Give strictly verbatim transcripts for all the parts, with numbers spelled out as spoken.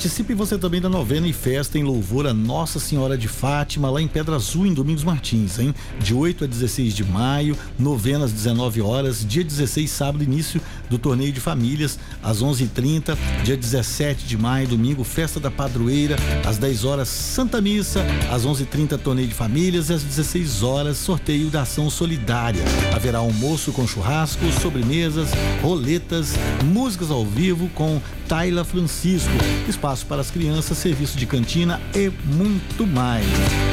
Participe você também da novena e festa em louvor a Nossa Senhora de Fátima, lá em Pedra Azul, em Domingos Martins, hein? De oito a dezesseis de maio, novena às dezenove horas, dia dezesseis, sábado, início do torneio de famílias, às onze e trinta, dia dezessete de maio, domingo, festa da padroeira, às dez horas, Santa Missa, às onze e trinta, torneio de famílias, e às dezesseis horas, sorteio da ação solidária. Haverá almoço com churrasco, sobremesas, roletas, músicas ao vivo com Taila Francisco, espaço para as crianças, serviço de cantina e muito mais.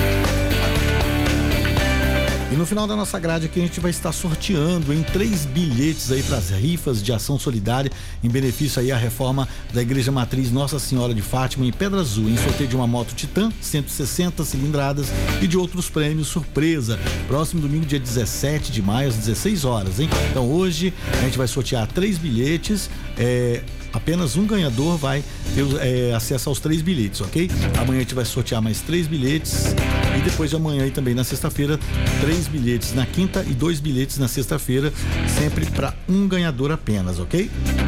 E no final da nossa grade aqui a gente vai estar sorteando em três bilhetes aí para as rifas de ação solidária em benefício aí à reforma da Igreja Matriz Nossa Senhora de Fátima em Pedra Azul, em sorteio de uma moto Titan cento e sessenta cilindradas e de outros prêmios surpresa. Próximo domingo, dia dezessete de maio, às dezesseis horas, hein? Então hoje a gente vai sortear três bilhetes, é, apenas um ganhador vai ter é, acesso aos três bilhetes, ok? Amanhã a gente vai sortear mais três bilhetes e depois de amanhã e também na sexta-feira, três bilhetes na quinta e dois bilhetes na sexta-feira, sempre para um ganhador apenas, ok?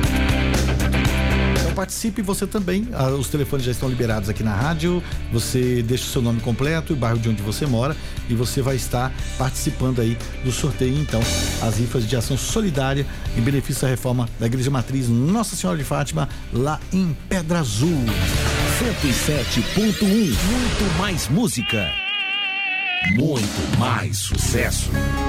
Então participe você também, ah, os telefones já estão liberados aqui na rádio, você deixa o seu nome completo e o bairro de onde você mora e você vai estar participando aí do sorteio, então, as rifas de ação solidária em benefício da reforma da Igreja Matriz Nossa Senhora de Fátima, lá em Pedra Azul. cento e sete ponto um, muito mais música, muito mais sucesso.